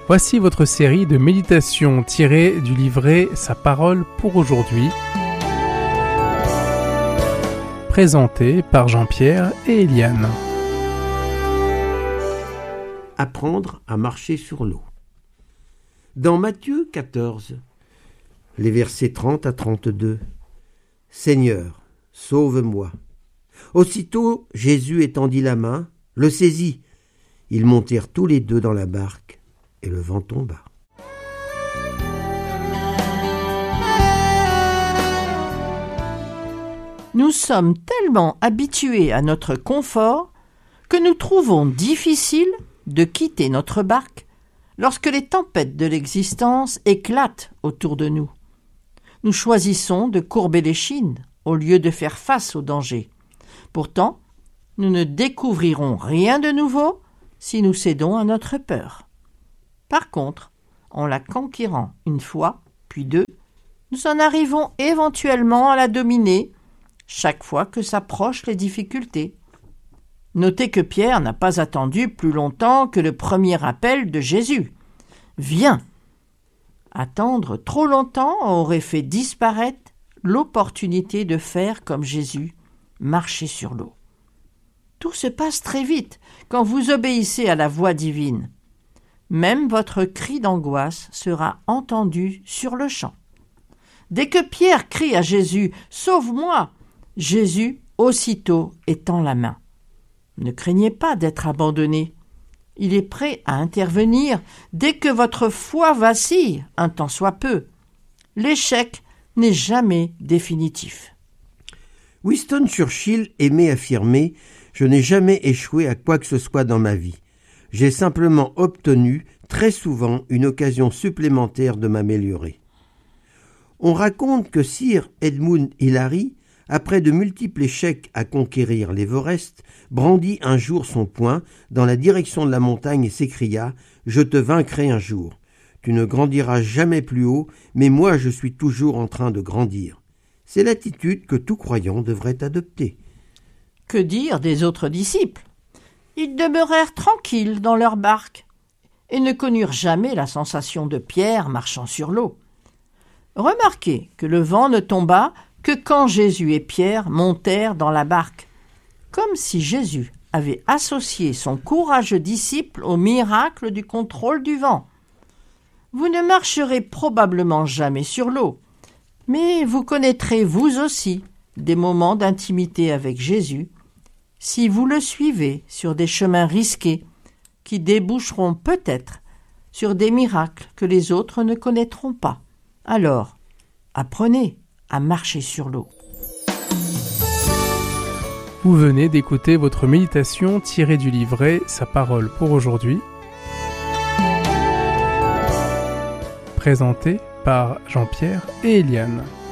Voici votre série de méditations tirées du livret Sa parole pour aujourd'hui, présentée par Jean-Pierre et Eliane. Apprendre à marcher sur l'eau. Dans Matthieu 14, les versets 30 à 32, « Seigneur, sauve-moi » Aussitôt, Jésus étendit la main, le saisit. Ils montèrent tous les deux dans la barque, et le vent tomba. Nous sommes tellement habitués à notre confort que nous trouvons difficile de quitter notre barque lorsque les tempêtes de l'existence éclatent autour de nous. Nous choisissons de courber l'échine au lieu de faire face au danger. Pourtant, nous ne découvrirons rien de nouveau si nous cédons à notre peur. Par contre, en la conquérant une fois, puis deux, nous en arrivons éventuellement à la dominer chaque fois que s'approchent les difficultés. Notez que Pierre n'a pas attendu plus longtemps que le premier appel de Jésus. « Viens !» Attendre trop longtemps aurait fait disparaître l'opportunité de faire comme Jésus, marcher sur l'eau. Tout se passe très vite quand vous obéissez à la voix divine. Même votre cri d'angoisse sera entendu sur le champ. Dès que Pierre crie à Jésus « Sauve-moi !» Jésus aussitôt étend la main. Ne craignez pas d'être abandonné. Il est prêt à intervenir dès que votre foi vacille, un tant soit peu. L'échec n'est jamais définitif. Winston Churchill aimait affirmer « Je n'ai jamais échoué à quoi que ce soit dans ma vie. J'ai simplement obtenu très souvent une occasion supplémentaire de m'améliorer. » On raconte que Sir Edmund Hillary, après de multiples échecs à conquérir l'Everest, brandit un jour son poing dans la direction de la montagne et s'écria « Je te vaincrai un jour. Tu ne grandiras jamais plus haut, mais moi je suis toujours en train de grandir. » C'est l'attitude que tout croyant devrait adopter. Que dire des autres disciples ? Ils demeurèrent tranquilles dans leur barque et ne connurent jamais la sensation de Pierre marchant sur l'eau. Remarquez que le vent ne tomba que quand Jésus et Pierre montèrent dans la barque, comme si Jésus avait associé son courageux disciple au miracle du contrôle du vent. Vous ne marcherez probablement jamais sur l'eau, mais vous connaîtrez vous aussi des moments d'intimité avec Jésus, si vous le suivez sur des chemins risqués qui déboucheront peut-être sur des miracles que les autres ne connaîtront pas. Alors, apprenez à marcher sur l'eau. Vous venez d'écouter votre méditation tirée du livret Sa parole pour aujourd'hui, présentée par Jean-Pierre et Eliane.